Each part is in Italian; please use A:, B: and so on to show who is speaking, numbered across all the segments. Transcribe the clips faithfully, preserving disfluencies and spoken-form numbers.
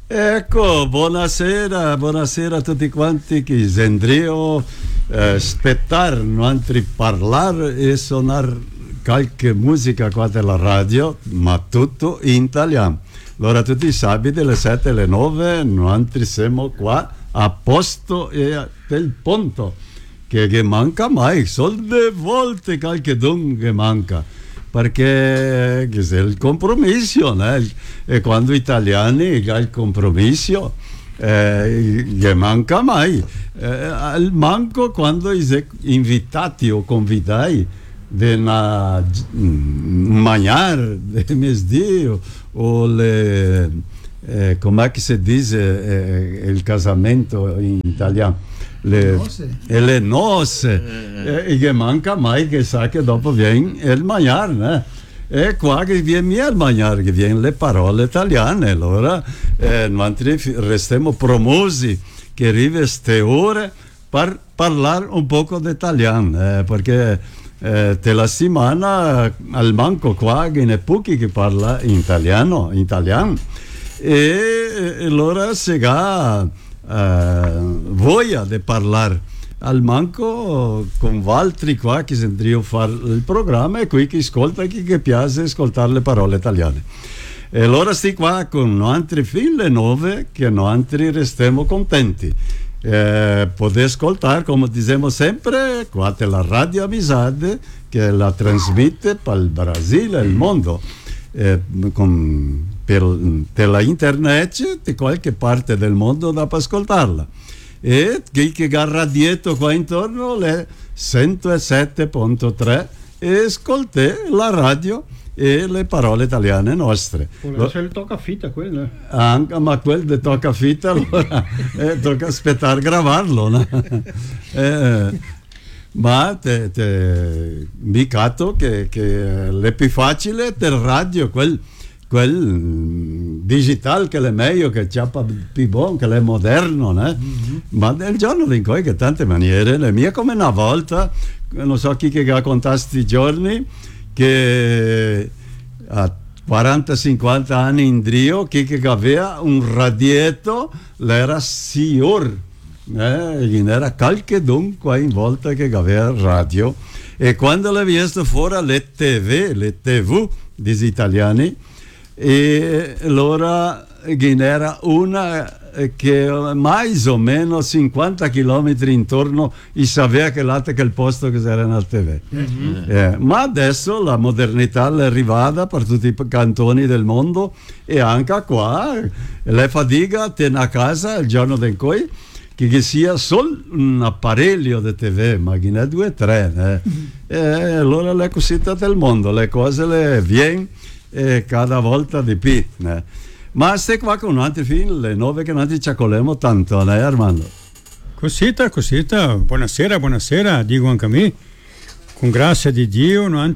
A: Ecco, buonasera, buonasera a tutti quanti che sendrio eh, aspettare, non parlare e suonare qualche musica qua della radio, ma tutto in italiano. Allora tutti i sabati alle sette e alle nove noi siamo qua a posto e del punto che, che manca mai, sono le volte qualche don che manca. Perché è il compromesso, né? E quando gli italiani hanno il compromesso, eh, che manca mai. Eh, manco quando sono invitati o convidati di una mangiare, di mesdì, o le, eh, come si dice eh, il casamento in italiano? Le, e le nozze eh. e che manca mai che sa che dopo viene il mangiare, né? E qua che viene il mangiare, che viene le parole italiane. Allora eh, noi restiamo promosi che arrivi queste ore per parlare un poco di italiano, eh, perché eh, te la settimana al manco qua che ne pochi che parla in italiano, in italiano. E, e allora si ha Uh, voglia di parlare al manco con altri qua che sentiamo fare il programma e qui che ascolta e che piace ascoltare le parole italiane. E allora sti qua con altri file nuove che noi restiamo contenti. Eh, potete ascoltare, come diciamo sempre, qua è la radio Amizade che la trasmette per il Brasile e il mondo. Eh, con, per, per la internet di qualche parte del mondo da ascoltarla e chi che garra dietro qua intorno le centosette virgola tre e ascolte la radio e le parole italiane nostre.
B: Lo, se il tocca fitta quello
A: anche, ma quel di tocca fitta allora eh, tocca aspettare gravarlo, no? eh, ma te, te, mi cato che, che è più facile del radio, quel, quel digital che è meglio, che c'è più buono, che è moderno, né? Mm-hmm. Ma nel giorno in cui che tante maniere, le mie come una volta, non so chi che ha contato questi giorni, che a quaranta cinquanta anni in Drio, chi che aveva un radietto, l'era signor. Eh, era qualche dunque in volta che aveva radio e quando l'ha visto fuori le tv le tv degli italiani e allora era una che mai o meno cinquanta chilometri intorno e sapeva che l'altro che il posto che era nel tv. Mm-hmm. eh, ma adesso la modernità è arrivata per tutti i cantoni del mondo e anche qua le fatica tenere a casa il giorno in cui che sia solo un apparecchio di tivù, ma che ne due o tre. Eh. Mm-hmm. E allora le cosette del mondo, le cose le viene eh, cada volta di più. Eh. Ma stai qua con un altro film, le nove che noi ci accogliamo tanto, eh, Armando?
B: Cosita, cosita, buonasera, buonasera, dico anche a me. Con grazia di Dio, noi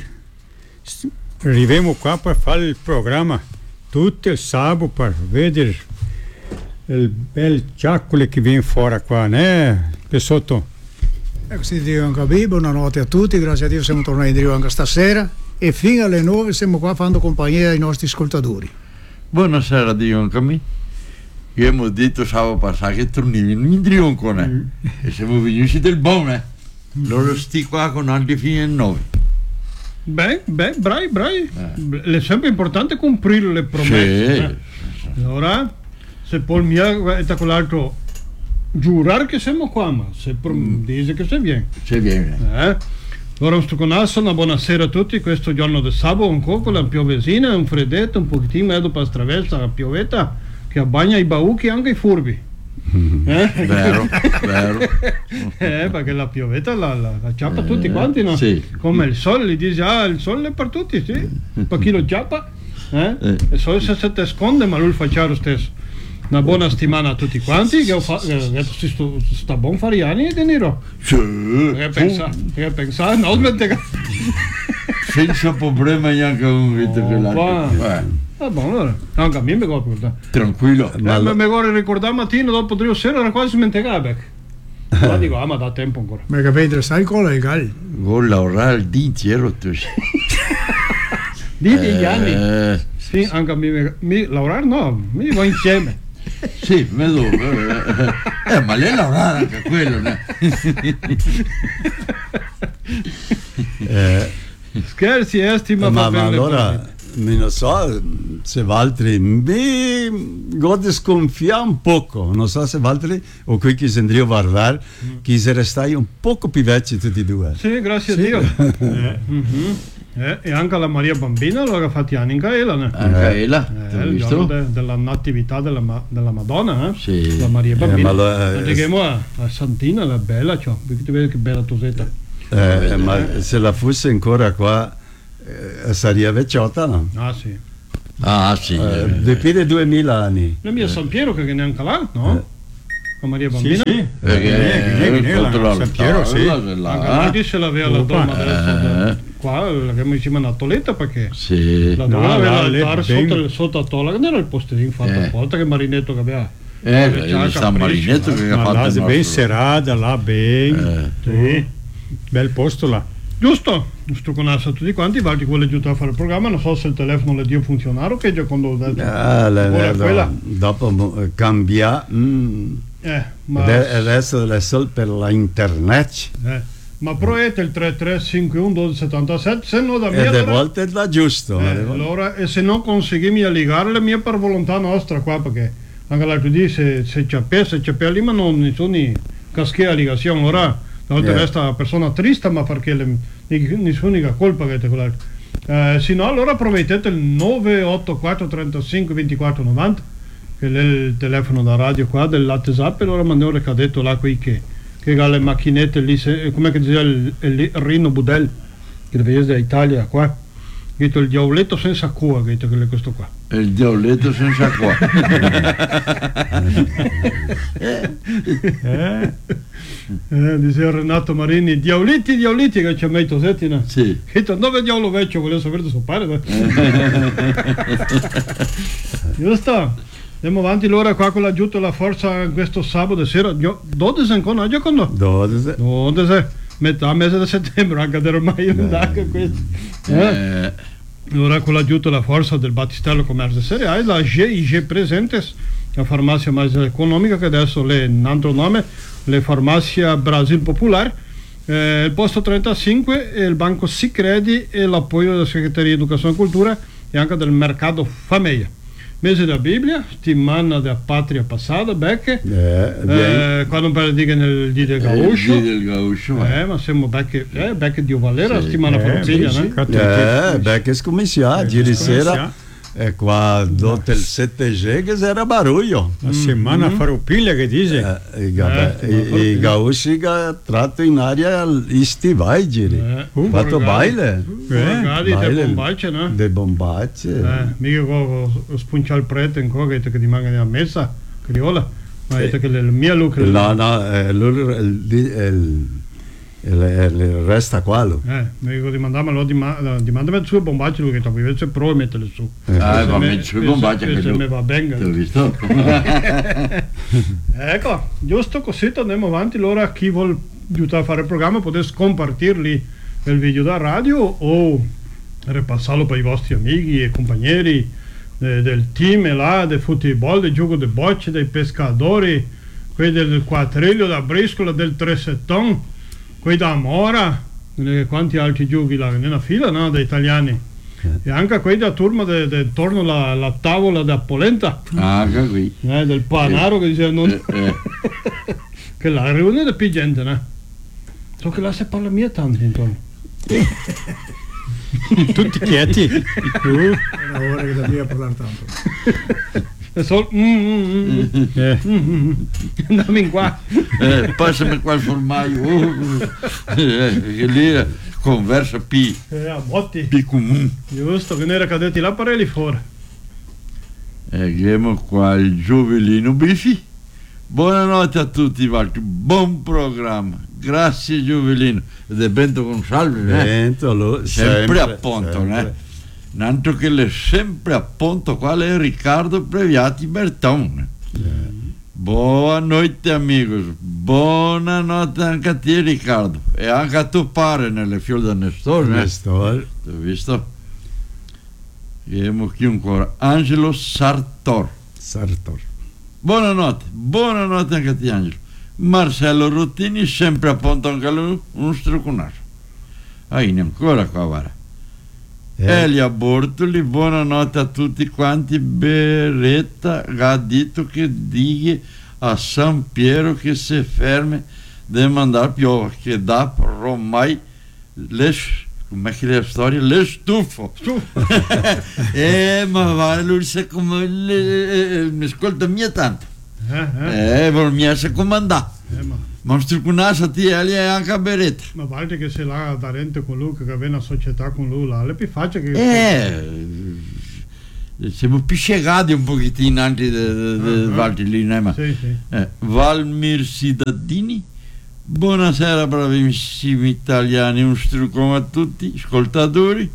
B: arriviamo qua per fare il programma tutto il sabato per vedere il bel ciaccole che viene fuori qua, né? Che sotto.
C: E così dico anche a me, buonanotte a tutti, grazie a Dio siamo tornati in Dio anche stasera e fino alle nove siamo qua facendo compagnia ai nostri ascoltatori.
D: Buonasera, dico anche a me. Io abbiamo detto sabato passato che torniamo in Dio ancora mm. e siamo venuti del buono, eh? Mm. Loro sti qua con altri fino alle nove.
B: Beh, beh, bravi, bravi. Eh. È sempre importante comprire le promesse. Sì. Eh. Allora se poi mi ha con l'altro giurare che siamo qua, ma se mm. dice che se viene.
D: Se viene.
B: Eh? Allora sto con Assa, una buonasera a tutti, questo giorno di sabato un po' con la piovesina, un freddetto, un pochettino e dopo attraversa la piovetta che abbagna i bauchi e anche i furbi.
D: Eh? Vero, vero.
B: Eh, perché la piovetta la, la, la ciappa eh, tutti quanti, no?
D: Sì.
B: Come il sole, gli dice, ah, il sole è per tutti, sì. Per chi lo ciappa, eh? Eh. Il sole se si nasconde, ma lui fa lo stesso. Una buona settimana a tutti quanti, che ho fatto, eh, sto, sta buon fare anni e De Niro.
D: Sì.
B: Che pensa, che pensa, no, smettega.
D: Senza problema neanche un vito che l'altro.
B: Ah, buono, allora. Anche a me mi ricordo ricordare.
D: Tranquillo.
B: Eh, ma mi ricordo ricordare mattina, dopo tre sera, era quasi smentegata. Ma dico, ah, ma da tempo ancora.
C: Ma capite, sai cosa è gal?
D: Con la orale di intero tu.
B: Di degli anni.
D: Eh,
B: Sì, anche a me, mi lavorare no, mi va insieme.
D: sì, vedo. Eh, eh, ma lei lavorava anche quello, né?
A: Eh,
B: Scherzi, estima
A: ma,
B: va
A: ma
B: bene.
A: allora, non so se Valtteri mi gode sconfia un poco, non so se Valtteri o qui che sendrio Varvar, che se restai un poco più vecchi tutti e due.
B: Sì, grazie
C: Sì.
B: a Dio. Eh, mhm. Eh, e anche la Maria Bambina l'ho fatti anni in Gaela, né?
D: Anche ella,
B: Eh,
D: hai
B: il
D: visto?
B: giorno de- della natività della, ma- della Madonna, eh?
D: Sì.
B: La Maria Bambina.
A: Eh, ma lo- eh,
B: Andiamo a, a Santina, la bella, cioè, perché vedi che bella tosetta.
A: Eh, ma se la fosse ancora qua eh, sarebbe vecchiotta, no?
B: Ah sì.
D: Ah, sì.
A: Eh, di più di duemila anni.
B: La mia San Piero che neanche là, no? La Maria Bambina.
C: Sì, sì.
D: Perché
C: Eh,
D: il
C: eh,
D: contro
C: la San Piero, sì.
B: Anche
D: là.
B: là se l'aveva la
C: Opa.
B: donna adesso,
D: Eh.
B: qua la che mi si una toletta perché
D: Sì.
B: la
C: No,
B: donna aveva
C: là, lì
B: l'altare
C: ben-
B: sotto, sotto a tola, che non era il postino fatto
D: Eh.
B: apposta che Marinetto che aveva.
D: Eh,
B: C'ha
D: il San
B: capriccio,
D: Marinetto che ha
C: Ma
D: fatto
C: là
D: il
C: è ben
D: nostro.
C: serata, là ben.
D: Eh.
C: Sì. Bel posto là.
B: Giusto, sto con assa tutti quanti, Valti vuole aiutare a fare il programma, non so se il telefono le dio funzionare o che già quando ho detto.
A: Ah, le-
B: Ora
A: le-
B: quella.
A: dopo mo- eh, cambia, mm,
B: Eh, ma,
A: ade- adesso è solo per la internet
B: eh, ma proete il tre tre cinque uno due sette sette, se no da
A: e
B: mia
A: de
B: allora,
A: volte è da giusto.
B: eh,
A: de volte-
B: allora, e se non conseguimi a ligare mia per volontà nostra qua, perché anche l'altro dì se, se c'è pe, se c'è pe lì, ma non nessuno caschia ligazione, ora la volta
A: Eh.
B: resta la persona triste, ma perché le, nessunica colpa che te quella. Eh, se no allora promettete il nove otto quattro tre cinque due quattro nove zero, che è il telefono da radio qua del latte zap, e allora mandiamo che ha detto là qui che che ha le macchinette lì, se, come che diceva il, il, il Rino Budel che deve essere da Italia qua, detto il diavoletto senza cua, che è questo qua.
D: Il diavoletto senza qua.
C: Eh?
B: Eh, diceva Renato Marini, diavoliti, diavoliti che ci ha messo settina.
D: Sì.
B: Che dove diavolo vecchio, volevo sapere da suo padre. Giusto? Andiamo avanti allora qua con l'aiuto e la forza questo sabato sera, io- dodici ancora, oggi quando?
A: dodici.
B: dodici, metà mese di settembre, anche da ormai non dà che questo. Eh?
D: Eh,
B: Ora con l'aiuto e la forza del Battistello Commercio Cereali, la G I G Presentes, la farmacia mais economica che adesso è un altro nome, la farmacia Brasil Popular, eh, il posto trentacinque e il banco Sicredi e l'appoggio della Segreteria di Educazione e Cultura e anche del mercato Famiglia. Mese della Bibbia, settimana della patria passata, becche,
A: Eh, bien.
B: eh, quando per dire nel dì del
D: il
B: Gauscio,
D: G del Gauscio, ma-
B: eh, ma siamo becche, eh, becche di Valera, la
D: Sì.
B: settimana
C: Eh,
B: Forziglia,
C: sì,
B: no?
C: sì.
A: Eh, beh, che scommissia, ieri sera e qua dopo il sette G che c'era barullo.
C: La settimana faropiglia che dice.
A: Eh, i, ga-
B: Eh,
A: i, i gausci che ha tratto in aria gli stivai giri.
B: Eh,
A: Uh, fatto
B: magari-
A: baile.
B: magari
A: Baile.
B: de bombacce, no?
A: De bombacce.
B: Eh, mica con spuncia il prete ancora che che rimane nella messa, criola, ma
A: Sì.
B: detto che il mio look
A: No, no, eh, lui- il, il, il, il, il resta qua. Lui.
B: eh, mi dico di mandarmi lo dimandami su bombacce lui che tu invece pro e metterle su.
D: Ah,
B: Se
D: va
B: me-
D: messo
B: se-
D: il bombaccio
B: se-
D: che
B: se
D: tu.
B: me va bene.
D: Ti ho visto?
B: Ecco, giusto così andiamo avanti, allora chi vuole aiutare a fare il programma potete compartirli nel video da radio o ripassarlo per i vostri amici e compagni eh, del team là, del football, del gioco di bocce, dei pescatori, quelli del quadriglio da briscola, del tresetton, quelli da Mora, e quanti altri giochi là, nella fila, no, dei italiani. E anche quelli da turma attorno alla, alla tavola da polenta,
D: Anche qui.
B: eh, del panaro che dicevano
D: Eh, eh.
B: che la riunione è più gente, no? So che là si parla mia tanto intorno.
C: Tutti quieti. Uh,
E: Era ora che dobbiamo parlare tanto.
B: E solo mm, mm, mm,
C: eh.
B: mm, mm, mm. Andiamo in qua.
D: Eh, passami qua il formaggio. Oh, eh, che lì conversa P,
B: Eh, a botti.
D: P comune.
B: Giusto, che ne era caduti là per lì fuori.
D: E abbiamo qua il Giovelino Bifi. Buonanotte a tutti, Walter. Buon programma. Grazie Giovelino. Ed è Bento Gonsalves, eh?
A: Bento, lui,
D: Sempre a ponto,
A: sempre.
D: né? Nanto che le sempre a ponto quale è Riccardo Previati Bertone. Buonanotte amigos, buonanotte anche a te Riccardo e anche a tuo pare nelle fiole del Nestor, eh?
A: Nestor.
D: Hai visto? Abbiamo qui ancora Angelo Sartor.
A: Sartor.
D: Buonanotte, buonanotte anche a te Angelo. Marcello Ruttini, sempre a Ponte anche lui, un strucunato. Ah, in ancora qua, guarda.
A: Eh,
D: Elia Bortoli, buonanotte a tutti quanti. Beretta ha detto che dighi a San Piero che si fermi di mandare piove, che da ormai le, come è che è la storia? Le stufo. eh, ma va, lui si come, le, mi ascolta mia tanto.
B: Eh, eh.
D: Eh, vuol mi si comandare.
B: Eh, ma,
D: Ma un strucunato a te, Elia, è anche a Beretta.
B: ma guarda che se là aderente con lui, che aveva una società con lui, là, è più facile che...
D: Eh, siamo più scegati un pochettino anche del
B: Ah, ah.
D: Valdi lì, ma
B: Sì, sì.
D: eh, Valmir Cittadini, buonasera bravissimi italiani, un struccone a tutti, ascoltatori.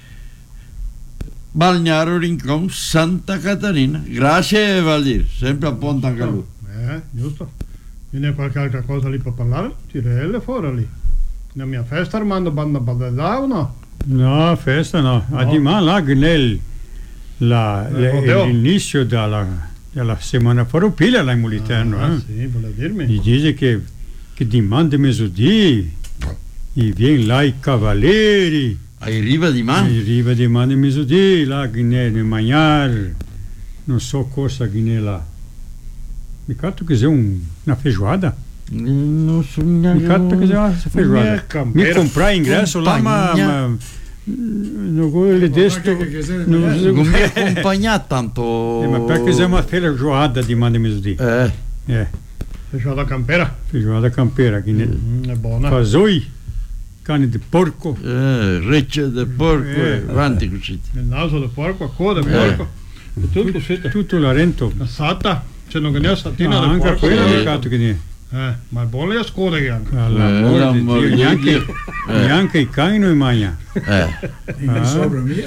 D: Balnearo Rincon, Santa Caterina, grazie Valdir, sempre a Ponte anche lui.
B: Eh, giusto. Viene qualche altra cosa lì per parlare? Tirelle fuori lì. La mia festa Armando Banda Badella o no?
E: No, festa no.
B: No.
E: Adimà là nel la,
B: Eh,
E: le-
B: rodeo.
E: l'inizio della, della settimana faropila là in Moliterno.
B: Ah,
E: eh.
B: sì, vuole dirmi.
E: Gli dice che, che dimanda mezzodì e viene là i cavalieri
D: Ai riva di mano?
E: e arriva di manda mezzodì là che ne ne mangiare non so cosa che ne là. Mi catto che sia un, una feijoada.
D: Non so
E: Mi
D: neanche.
E: catto che sia una
B: Mia
E: feijoada. Mi
B: campera.
E: comprai ingresso là ma,
D: Compagnia.
E: ma non vuole desto
C: che- che se-
E: non-
D: Non mi accompagna tanto.
E: Eh, ma perché siamo a feijoada di manda mezzodì?
D: Eh,
E: Eh,
B: Fece la campera.
E: feijoada campera che ne
B: Mm, è buona.
E: fasoi, carne di porco.
D: eh, recce del porco,
E: Eh.
D: eh, avanti così.
B: Il naso del porco, a coda del
D: Eh.
B: porco. E tutto siete.
E: Tutto l'arento.
B: Assata. C'è non che ne è assatina
E: Ah,
B: del
E: anche
B: porco.
E: quello
D: eh.
E: mi catto che ne
B: Eh, ma è buona la scoda che anche.
E: all'amore
D: l'amore
E: di
D: di
E: Dio, neanche,
D: Dio. Eh.
E: neanche i cani non mangiano.
D: Eh,
C: In
E: Ah.
C: sopra mia.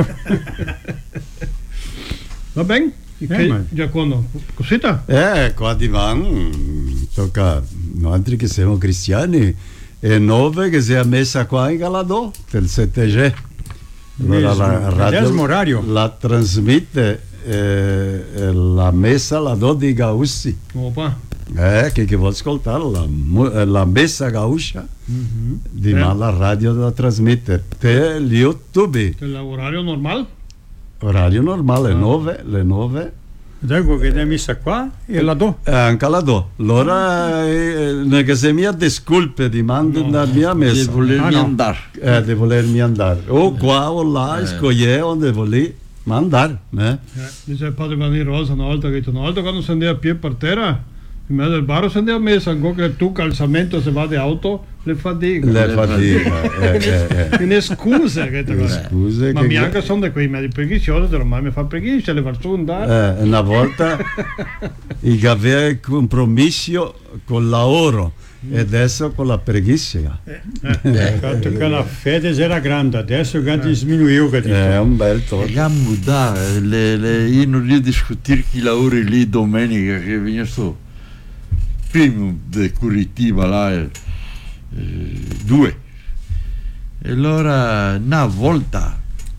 B: Va bene?
E: Eh, ma-
B: Giacomo, cosita?
A: eh, qua di van tocca noi altri che siamo cristiani e nove che si è messa qua in Galadò del sette G. Allora la
E: Mesmo, medesimo orario.
A: la trasmette eh, eh, la messa la do di Gaussi.
B: Opa.
A: Eh, che, che vuol ascoltare la, mu- eh, la messa gauscia
B: Mhm.
A: di
B: Eh.
A: ma la radio da trasmettere per YouTube,
B: È l'orario normale?
A: orario normale,
B: Ah.
A: nove, le nove,
E: Ecco che è messa qua e la do.
A: e anche la do. Allora, eh, non è che se mi discolpe di mandare
B: No.
A: la mia
D: di
A: messa,
D: volermi
E: Ah, no.
D: andare.
A: eh, di volermi andare, o qua o là,
D: Eh.
A: scoglie onde volevi mandare. Eh?
B: Eh, dice il padre Vanni Rosa una volta che una volta quando si andava a piedi per terra, in mezzo al bar si andava a messa, ancora che tu calzamento se va di auto, le fatica.
A: Le
D: Le
A: fatica, eh, eh, eh.
B: Ne scuse che te
A: Eh, Scuse
B: Ma
A: che-
B: mi anche sono di quei mezzi preghizioni, ormai mi fa preghiare, le faccio andare.
A: Eh, una volta il aveva compromesso con l'oro e adesso con la preghiera.
E: Catto che la fede era grande, adesso che diminuiu che dico.
A: È un bel tocco.
D: Vogliamo dare, le, le, io non riesco a discutere chi lavora lì domenica che viene sto primo di Curitiba là, eh, eh, due. E allora una volta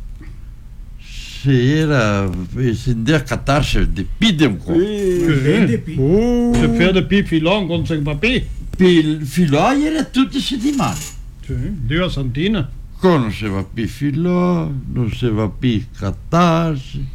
D: se era, si andava a cattarsi di pide un po'.
C: Vende pi.
E: Uh,
B: Se fede pi filon con se papì.
D: Il filo era tutte le settimane.
B: Sì, Dio a Santina.
D: Qua non si va più filò, non si va più cattarsi.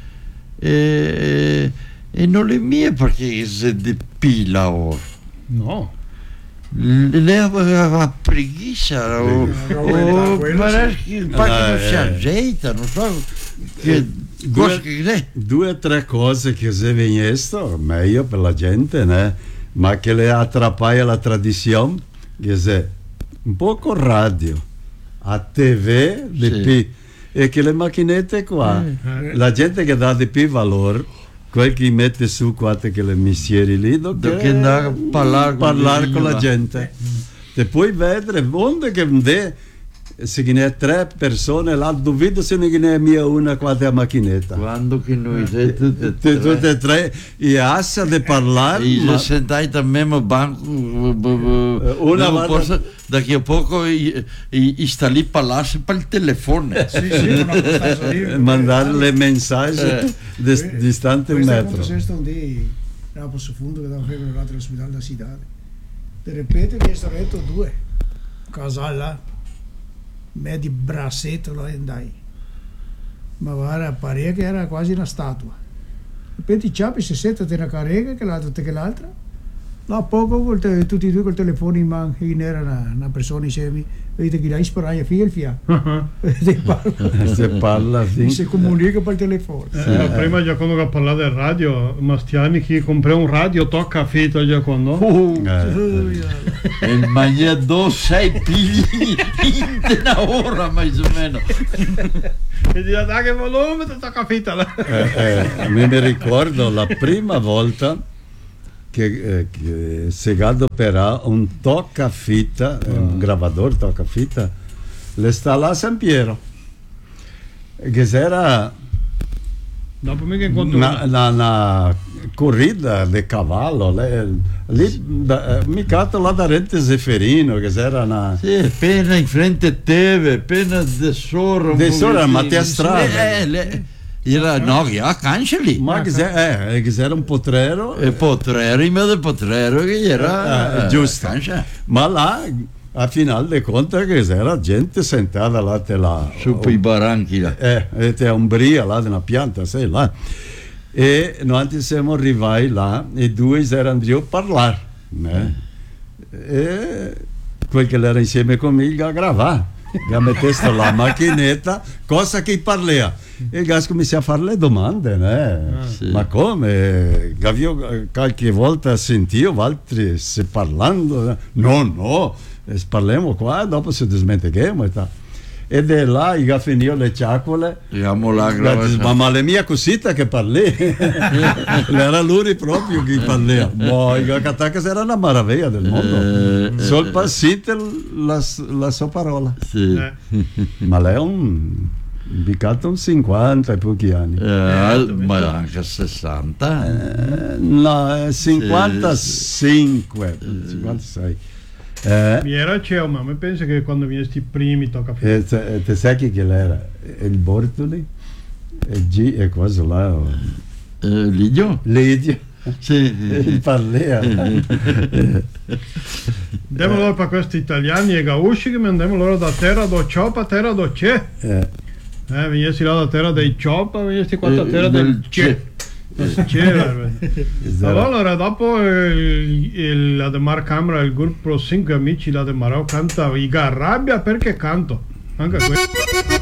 D: E, e non le mie perché si depila ora.
B: No.
D: Lei aveva preghissa o, o pare che il pacco non si
A: eh.
D: aggeita, non so che cosa che è.
A: Due o tre cose che se venissero, meglio per la gente, né? Ma che le attrappaia la tradizione, che se un po' con radio, a T V, di
D: Sì.
A: più, e che le macchinette qua,
B: Eh.
A: la gente che dà di più valore, quel che mette su quattro che le missieri lì, do
D: Do che andare a parlare con
A: parlare
D: le
A: con la
D: signora.
A: gente. E poi vedere onde che vende se ne è tre persone, là duvido se ne è mia una qua a macchinetta.
D: Quando che noi siamo tutti e tre.
A: Tutte e tre, e assa di parlare.
D: E
A: ma...
D: se sentai também no banco,
A: una
D: volta...
A: volta...
D: daqui a pouco e, e, e sta lì parlasse per il telefono.
C: Sì, sì, no,
A: mandare le messaggi eh. di distante un metro.
C: Questo è un dì, era posso fondo che dava fare all'ospedale da città. Di repente mi è stato due, casale là, me di bracetto là e andai. Ma guarda, pare che era quasi una statua. Di repente i ciapi si sente una carica che l'altra che l'altra. Là poco te, tutti e due col telefono in mano, in era una, una persona insieme, vedete che lei sparaglia fino al fianco. Si parla.
A: Si parla, sì.
C: Si comunica per telefono.
B: Eh, eh, prima già quando ho parlato del radio, Mastiani che comprò un radio tocca a fito già quando.
D: Uh,
A: eh.
D: E mangia due, sei pigli in una ora, mais o meno.
B: E dice, dai che volume, tocca a fito.
A: Eh, eh, mi ricordo la prima volta che, eh, che Segado operò un toccafita, oh. un gravador toccafita, le sta là a San Piero, che era
B: dopo mica incontro
A: una, una, una corrida di cavallo, le, lì da, mica là da Rente Zeferino, che era una...
D: Sì, appena in frente a te, appena de sora.
A: De sora, ma te a strada.
D: Eh, le, era, no, a Canceli.
A: Ma che eh, era un potrero.
D: E potrero, in mezzo al potrero che era...
A: Eh, giusto.
D: Cancia.
A: Ma là, a final de conto, che era gente sentada là, te la...
D: Su per i barranchi là.
A: Eh, e te ombria là, una pianta, sai, là. E noi siamo arrivati là, e due erano giù a parlare. Né? E quel che era insieme con me, a gravare. Che mettesse la macchinetta, cosa che parleva. E il gas comincia a fare le domande, né?
B: Ah,
A: sì. Ma come? Io qualche volta sentivo altri se parlando, no, no, parliamo qua, dopo si dismentighiamo e tal. Ed è là che finito le ciacole, ma, ma le mie cosita che parlè, era lui proprio che parleva, ma il Catacas era una meraviglia del mondo, eh, sol passite la, la sua parola,
D: sì.
B: Eh.
A: Ma lei è un bicato un cinquanta e pochi anni,
D: eh, ma anche sessanta,
A: eh, no, cinquantacinque, sì. cinquantasei. Eh,
B: mi era c'è, ma mi penso che quando mi sti primi tocca a
A: e te, te sai chi che era? Il Bortoli e G e cosa là?
D: Eh, Lidio?
A: Lidio.
D: Sì.
A: Il parlea.
B: Andiamo allora per questi italiani e gausci che mi andiamo loro da terra do Ciopa a terra do c'è.
A: Eh.
B: Eh, venissi là da terra dei Ciopa, venissi qua da terra del c'è. C'era. Allora dopo il, il, la Demar Camera, il gruppo cinque amici la Demarò canta I Garrabbia perché canto anche questo.